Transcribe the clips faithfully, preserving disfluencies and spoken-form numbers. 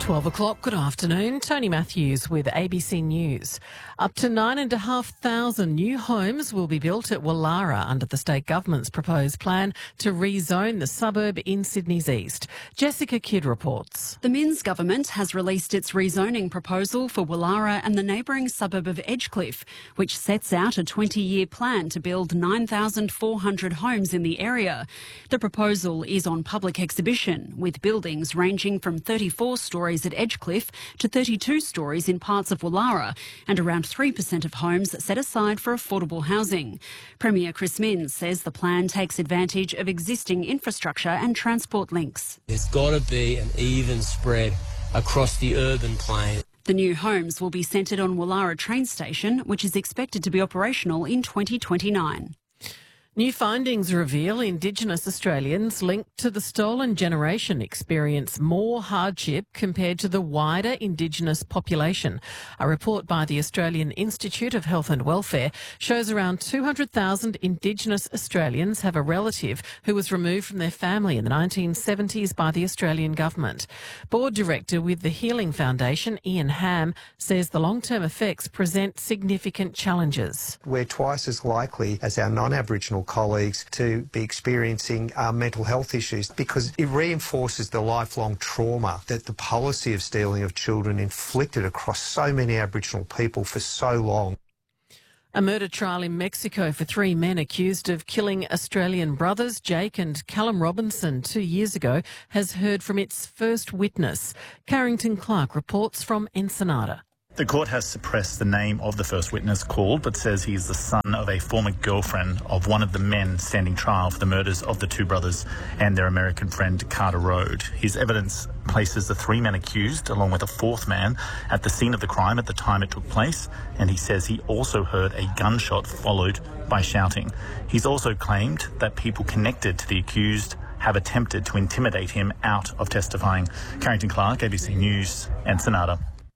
twelve o'clock, good afternoon. Tony Matthews with A B C News. Up to nine and a half thousand new homes will be built at Wallara under the state government's proposed plan to rezone the suburb in Sydney's east. Jessica Kidd reports. The Minns government has released its rezoning proposal for Wallara and the neighbouring suburb of Edgecliff, which sets out a twenty-year plan to build nine thousand four hundred homes in the area. The proposal is on public exhibition, with buildings ranging from thirty-four stories at Edgecliff to thirty-two stories in parts of Wallara, and around three percent of homes set aside for affordable housing. Premier Chris Minns says the plan takes advantage of existing infrastructure and transport links. There's got to be an even spread across the urban plain. The new homes will be centred on Wallara train station, which is expected to be operational in twenty twenty-nine. New findings reveal Indigenous Australians linked to the stolen generation experience more hardship compared to the wider Indigenous population. A report by the Australian Institute of Health and Welfare shows around two hundred thousand Indigenous Australians have a relative who was removed from their family in the nineteen seventies by the Australian government. Board Director with the Healing Foundation, Ian Ham, says the long-term effects present significant challenges. We're twice as likely as our non-Aboriginal colleagues to be experiencing uh, mental health issues because it reinforces the lifelong trauma that the policy of stealing of children inflicted across so many Aboriginal people for so long. A murder trial in Mexico for three men accused of killing Australian brothers Jake and Callum Robinson two years ago has heard from its first witness. Carrington Clark reports from Ensenada. The court has suppressed the name of the first witness called, but says he is the son of a former girlfriend of one of the men standing trial for the murders of the two brothers and their American friend Carter Road. His evidence places the three men accused, along with a fourth man, at the scene of the crime at the time it took place, and he says he also heard a gunshot followed by shouting. He's also claimed that people connected to the accused have attempted to intimidate him out of testifying. Carrington Clark, A B C News, Ensenada.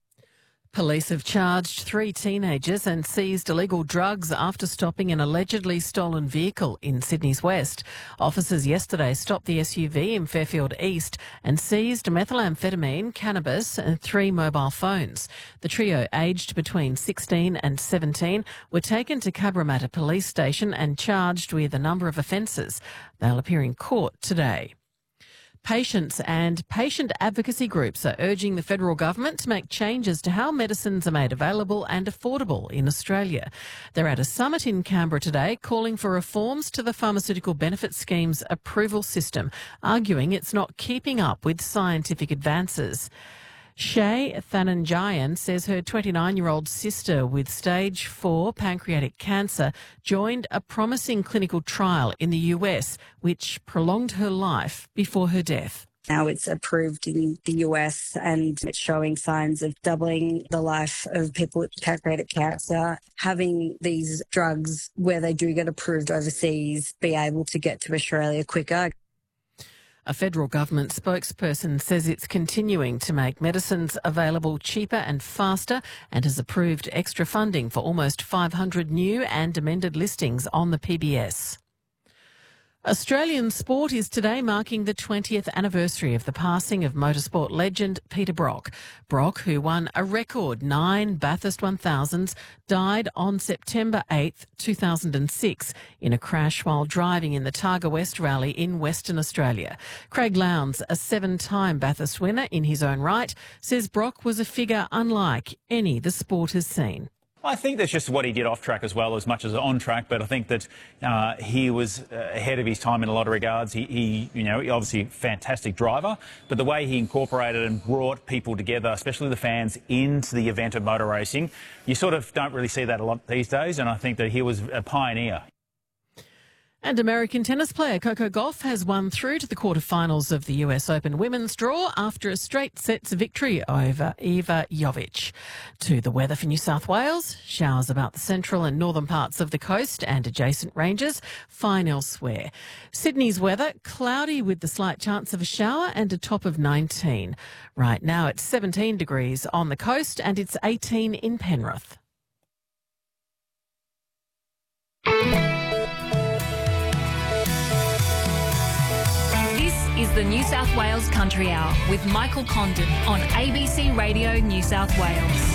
Police have charged three teenagers and seized illegal drugs after stopping an allegedly stolen vehicle in Sydney's west. Officers yesterday stopped the S U V in Fairfield East and seized methamphetamine, cannabis and three mobile phones. The trio, aged between sixteen and seventeen, were taken to Cabramatta Police Station and charged with a number of offences. They'll appear in court today. Patients and patient advocacy groups are urging the federal government to make changes to how medicines are made available and affordable in Australia. They're at a summit in Canberra today calling for reforms to the Pharmaceutical Benefit Scheme's approval system, arguing it's not keeping up with scientific advances. Shay Thananjayan says her twenty-nine-year-old sister with stage four pancreatic cancer joined a promising clinical trial in the U S, which prolonged her life before her death. Now it's approved in the U S and it's showing signs of doubling the life of people with pancreatic cancer. Having these drugs where they do get approved overseas be able to get to Australia quicker. A federal government spokesperson says it's continuing to make medicines available cheaper and faster and has approved extra funding for almost five hundred new and amended listings on the P B S. Australian sport is today marking the twentieth anniversary of the passing of motorsport legend Peter Brock. Brock, who won a record nine Bathurst one thousands, died on September eighth, two thousand six in a crash while driving in the Targa West Rally in Western Australia. Craig Lowndes, a seven-time Bathurst winner in his own right, says Brock was a figure unlike any the sport has seen. I think that's just what he did off track as well as much as on track, but I think that uh, he was uh, ahead of his time in a lot of regards. He, he, you know, obviously a fantastic driver, but the way he incorporated and brought people together, especially the fans, into the event of motor racing, you sort of don't really see that a lot these days, and I think that he was a pioneer. And American tennis player Coco Gauff has won through to the quarterfinals of the U S Open women's draw after a straight sets victory over Eva Jovic. To the weather for New South Wales, showers about the central and northern parts of the coast and adjacent ranges, fine elsewhere. Sydney's weather, cloudy with the slight chance of a shower and a top of nineteen. Right now it's seventeen degrees on the coast and it's eighteen in Penrith. is the New South Wales Country Hour with Michael Condon on A B C Radio New South Wales.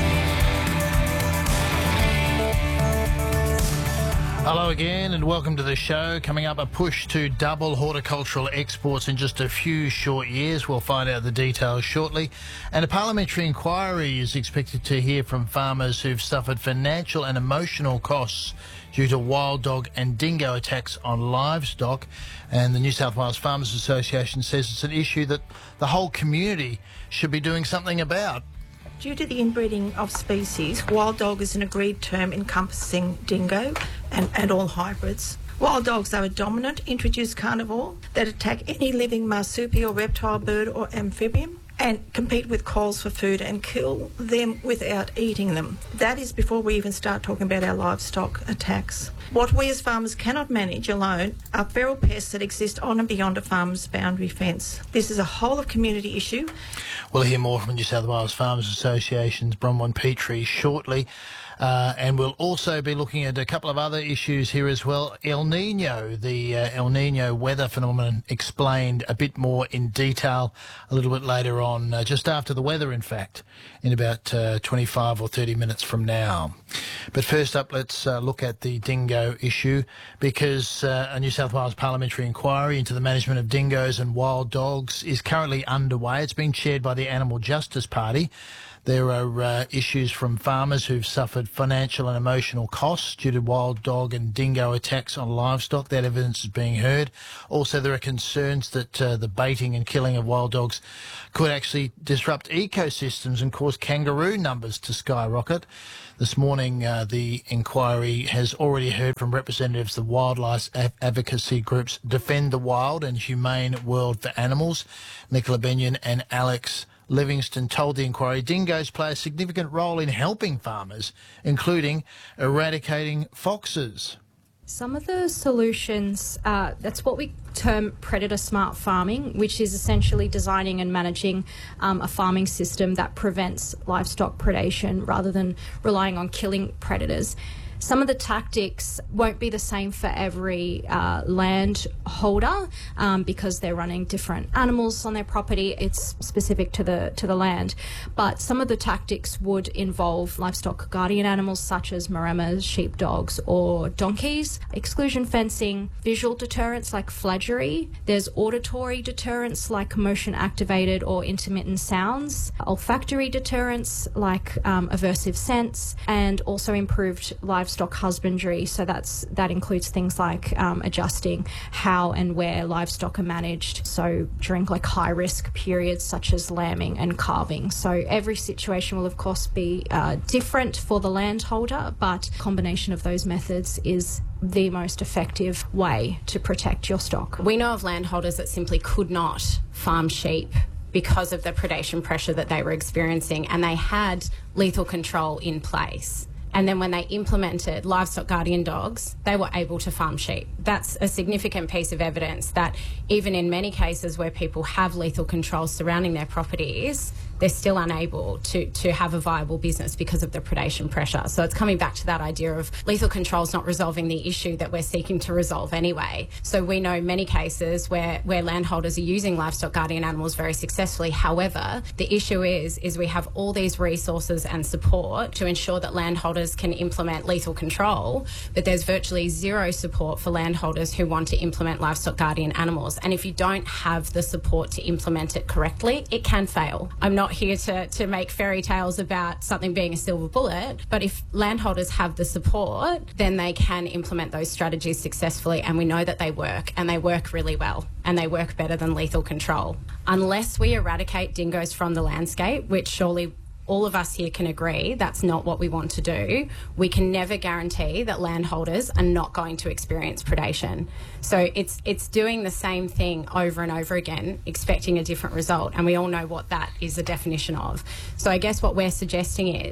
Hello again and welcome to the show. Coming up, a push to double horticultural exports in just a few short years. We'll find out the details shortly. And a parliamentary inquiry is expected to hear from farmers who've suffered financial and emotional costs due to wild dog and dingo attacks on livestock. And the New South Wales Farmers Association says it's an issue that the whole community should be doing something about. Due to the inbreeding of species, wild dog is an agreed term encompassing dingo and, and all hybrids. Wild dogs are a dominant introduced carnivore that attack any living marsupial, reptile, bird or amphibian and compete with calls for food and kill them without eating them. That is before we even start talking about our livestock attacks. What we as farmers cannot manage alone are feral pests that exist on and beyond a farmer's boundary fence. This is a whole of community issue. We'll hear more from New South Wales Farmers Association's Bronwyn Petrie shortly. Uh, and we'll also be looking at a couple of other issues here as well. El Nino, the uh, El Nino weather phenomenon explained a bit more in detail a little bit later on, uh, just after the weather, in fact, in about uh, twenty-five or thirty minutes from now. But first up, let's uh, look at the dingo issue, because uh, a New South Wales parliamentary inquiry into the management of dingoes and wild dogs is currently underway. It's been chaired by the Animal Justice Party. There are uh, issues from farmers who've suffered financial and emotional costs due to wild dog and dingo attacks on livestock. That evidence is being heard. Also, there are concerns that uh, the baiting and killing of wild dogs could actually disrupt ecosystems and cause kangaroo numbers to skyrocket. This morning, uh, the inquiry has already heard from representatives of the wildlife advocacy groups Defend the Wild and Humane World for Animals. Nicola Benyon and Alex Livingston told the inquiry dingoes play a significant role in helping farmers, including eradicating foxes. Some of the solutions, uh, that's what we term predator smart farming, which is essentially designing and managing um, a farming system that prevents livestock predation rather than relying on killing predators. Some of the tactics won't be the same for every uh, land holder um, because they're running different animals on their property. It's specific to the to the land. But some of the tactics would involve livestock guardian animals such as maremas, sheepdogs or donkeys, exclusion fencing, visual deterrents like flaggery. There's auditory deterrents like motion activated or intermittent sounds, olfactory deterrents like um, aversive scents, and also improved livestock livestock husbandry, so that's that includes things like um, adjusting how and where livestock are managed, so during like high risk periods such as lambing and calving. So every situation will of course be uh, different for the landholder, but a combination of those methods is the most effective way to protect your stock. We know of landholders that simply could not farm sheep because of the predation pressure that they were experiencing, and they had lethal control in place. And then when they implemented livestock guardian dogs, they were able to farm sheep. That's a significant piece of evidence that even in many cases where people have lethal control surrounding their properties, they're still unable to, to have a viable business because of the predation pressure. So it's coming back to that idea of lethal control is not resolving the issue that we're seeking to resolve anyway. So we know many cases where, where landholders are using livestock guardian animals very successfully. However, the issue is, is we have all these resources and support to ensure that landholders can implement lethal control, but there's virtually zero support for landholders who want to implement livestock guardian animals. And if you don't have the support to implement it correctly, it can fail. I'm not here to, to make fairy tales about something being a silver bullet, but if landholders have the support, then they can implement those strategies successfully, and we know that they work, and they work really well, and they work better than lethal control. Unless we eradicate dingoes from the landscape, which surely all of us here can agree that's not what we want to do, we can never guarantee that landholders are not going to experience predation. So it's it's doing the same thing over and over again, expecting a different result, and we all know what that is a definition of. So I guess what we're suggesting is,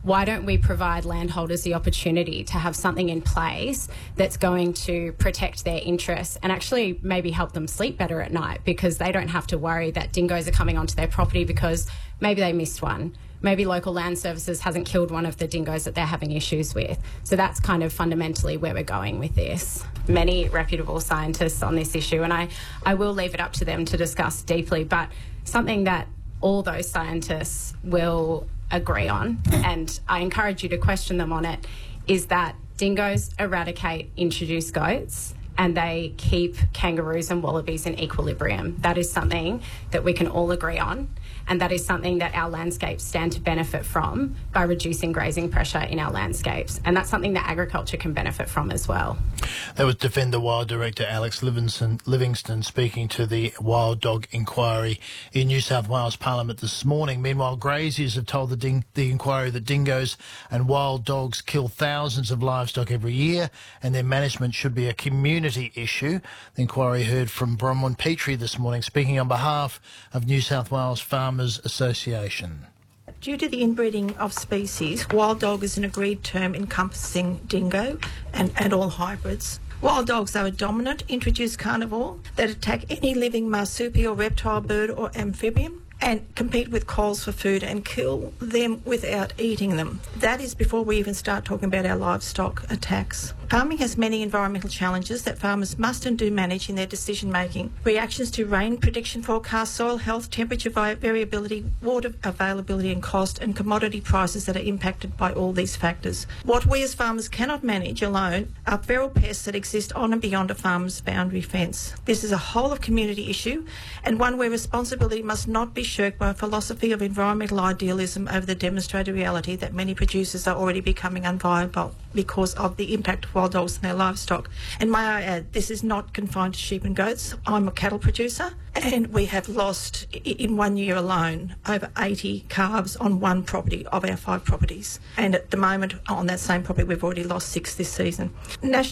why don't we provide landholders the opportunity to have something in place that's going to protect their interests and actually maybe help them sleep better at night, because they don't have to worry that dingoes are coming onto their property because maybe they missed one. Maybe local land services hasn't killed one of the dingoes that they're having issues with. So that's kind of fundamentally where we're going with this. Many reputable scientists on this issue, and I, I will leave it up to them to discuss deeply, but something that all those scientists will agree on, and I encourage you to question them on it, is that dingoes eradicate introduced goats and they keep kangaroos and wallabies in equilibrium. That is something that we can all agree on, and that is something that our landscapes stand to benefit from by reducing grazing pressure in our landscapes, and that's something that agriculture can benefit from as well. That was Defend the Wild Director Alex Livingston, Livingston speaking to the Wild Dog Inquiry in New South Wales Parliament this morning. Meanwhile, graziers have told the, ding- the inquiry that dingoes and wild dogs kill thousands of livestock every year, and their management should be a community issue. The inquiry heard from Bronwyn Petrie this morning, speaking on behalf of New South Wales Farmers Association. Due to the inbreeding of species, wild dog is an agreed term encompassing dingo and, and all hybrids. Wild dogs are a dominant introduced carnivore that attack any living marsupial, reptile, bird or amphibian, and compete with coals for food and kill them without eating them. That is before we even start talking about our livestock attacks. Farming has many environmental challenges that farmers must and do manage in their decision making. Reactions to rain prediction forecasts, soil health, temperature variability, water availability and cost, and commodity prices that are impacted by all these factors. What we as farmers cannot manage alone are feral pests that exist on and beyond a farmer's boundary fence. This is a whole of community issue, and one where responsibility must not be shirked by a philosophy of environmental idealism over the demonstrated reality that many producers are already becoming unviable because of the impact of wild dogs on their livestock. And may I add, this is not confined to sheep and goats. I'm a cattle producer, and we have lost, in one year alone, over eighty calves on one property of our five properties. And at the moment, on that same property, we've already lost six this season. National